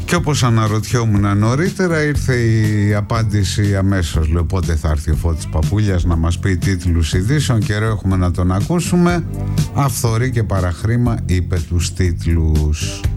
Και όπως αναρωτιόμουν νωρίτερα, ήρθε η απάντηση αμέσως. Λέω πότε θα έρθει ο Φώτης Παπούλιας να μας πει τίτλους ειδήσεων. Καιρό έχουμε να τον ακούσουμε. Αυθορή και παραχρήμα είπε τους τίτλους.